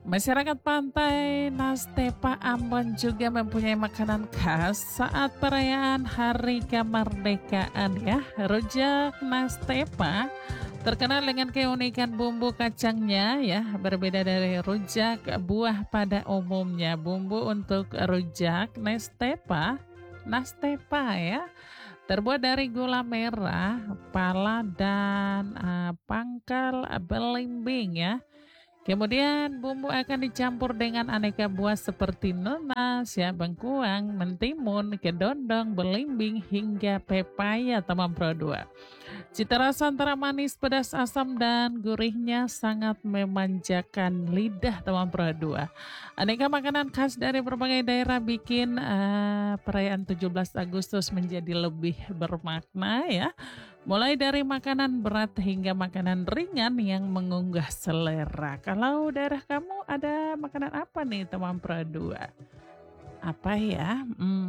Masyarakat pantai Nastepa Ambon juga mempunyai makanan khas saat perayaan Hari Kemerdekaan ya. Rujak Nastepa terkenal dengan keunikan bumbu kacangnya ya, berbeda dari rujak buah pada umumnya. Bumbu untuk rujak Nastepa ya, terbuat dari gula merah, pala dan pangkal belimbing ya. Kemudian bumbu akan dicampur dengan aneka buah seperti nanas, ya, bengkuang, mentimun, kedondong, belimbing, hingga pepaya teman Pro 2. Cita rasa antara manis, pedas, asam, dan gurihnya sangat memanjakan lidah teman Pro 2. Aneka makanan khas dari berbagai daerah bikin perayaan 17 Agustus menjadi lebih bermakna ya. Mulai dari makanan berat hingga makanan ringan yang mengunggah selera. Kalau daerah kamu ada makanan apa nih teman Pro 2? Apa ya?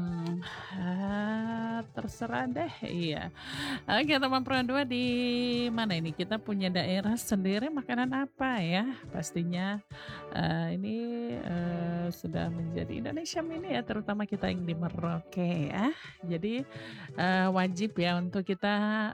Terserah deh, iya. Oke teman Pro 2 di mana ini? Kita punya daerah sendiri makanan apa ya? Pastinya ini sudah menjadi Indonesia Mini ya, terutama kita yang di Merauke ya. Jadi wajib ya untuk kita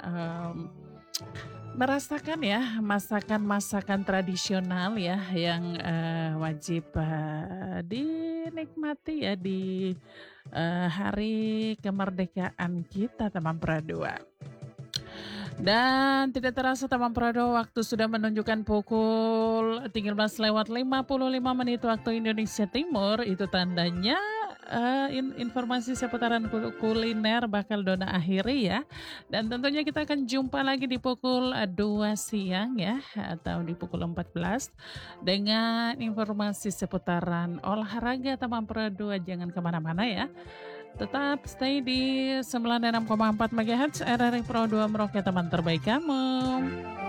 merasakan ya masakan-masakan tradisional ya yang wajib dinikmati ya di hari kemerdekaan kita teman Pro 2. Dan tidak terasa teman Pro 2 waktu sudah menunjukkan pukul 13:55 waktu Indonesia Timur. Itu tandanya informasi seputaran kuliner bakal Dona akhiri ya. Dan tentunya kita akan jumpa lagi di pukul 2 siang ya, atau di pukul 14 dengan informasi seputaran olahraga teman Pro 2. Jangan kemana-mana ya. Tetap stay di 96,4 MHz RRI Pro 2 Merauke, teman terbaik kamu.